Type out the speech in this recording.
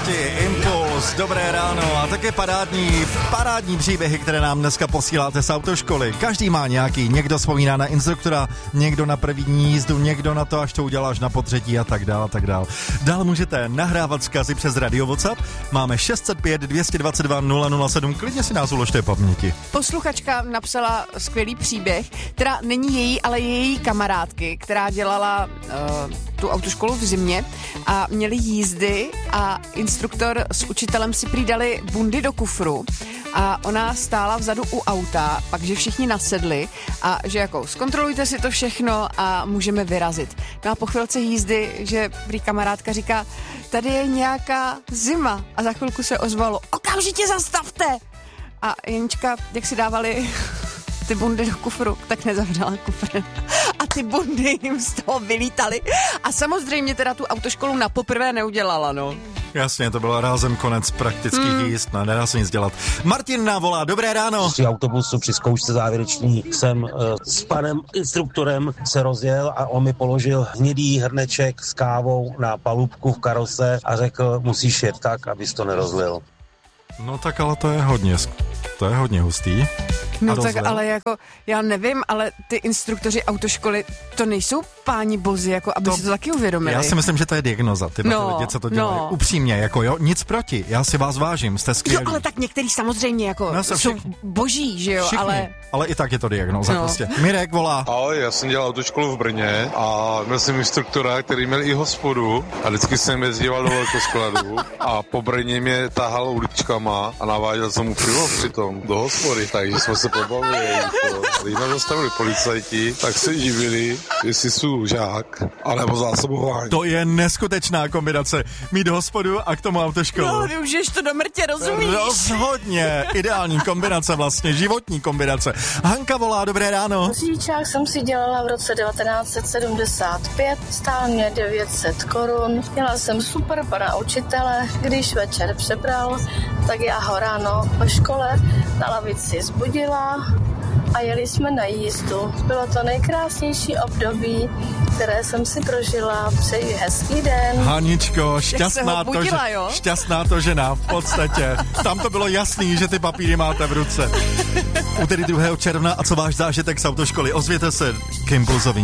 Impuls, dobré ráno a také parádní příběhy, které nám dneska posíláte z autoškoly. Každý má nějaký, někdo vzpomíná na instruktora, někdo na první jízdu, někdo na to, až to uděláš na potřetí a tak dál. Dál můžete nahrávat vzkazy přes Radio WhatsApp. Máme 605 222 007, klidně si nás uložte paměti. Posluchačka napsala skvělý příběh, která není její, ale její kamarádky, která dělala tu autoškolu v zimě a měli jízdy a instruktor s učitelem si přidali bundy do kufru a ona stála vzadu u auta, pak že všichni nasedli a že jako zkontrolujte si to všechno a můžeme vyrazit. No a po chvilce jízdy, že prý kamarádka říká, tady je nějaká zima a za chvilku se ozvalo, okamžitě zastavte! A Jenička, jak si dávali ty bundy do kufru, tak nezavřela kufr. A ty bundy jim z toho vylítaly. A samozřejmě teda tu autoškolu na poprvé neudělala, no. Jasně, to byl rázem konec praktických jízd, no, nedá se nic dělat. Martin nám volá, dobré ráno. Při autobusu, při zkoušce závěreční jsem s panem instruktorem se rozjel a on mi položil hnědý hrneček s kávou na palubku v karose a řekl, musíš jet tak, abys to nerozlil. No tak ale to je hodně hustý. No tak ale jako, já nevím, ale ty instruktoři autoškoly, to nejsou páni bozi, jako aby si to taky uvědomili. Já si myslím, že to je diagnoza, ty lidi, co to dělají. Upřímně, jako jo, nic proti, já si vás vážím, jste skvělí. Jo, ale tak některý samozřejmě jako jsou boží, že jo, všichni, ale i tak je to diagnoza prostě. Mirek volá. Ahoj, já jsem dělal autoškolu v Brně a měl jsem instruktora, který měl i hospodu a vždycky jsem jezdíval do velkoskladu a po Brně mě tahal uličkama a naváděl jsem mu pivo přitom do hospody, takže jsme se pobavili. Když nás zastavili policajti, tak se divili, jestli jsou žák, anebo zásobování. To je neskutečná kombinace. Mít hospodu a k tomu autoškolu. No, využiješ to do mrtě, rozumíš? Rozhodně. Ideální kombinace vlastně, životní kombinace. Hanka volá, dobré ráno. Řidičák jsem si dělala v roce 1975, stál mě 900 korun. Měla jsem super pana učitele, když večer přebral, tak já ho ráno po škole na lavici zbudila a jeli jsme na jízdu. Bylo to nejkrásnější období, které jsem si prožila. Přeji hezký den. Haničko, šťastná to žena, v podstatě. Tam to bylo jasný, že ty papíry máte v ruce. Úterý 2. června a co váš zážitek z autoškoly? Ozvěte se k Impulzovým.